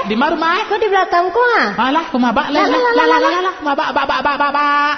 Di mana rumah? Kok di belakangku ah? Alah, rumah bak lah. Lah. Bak.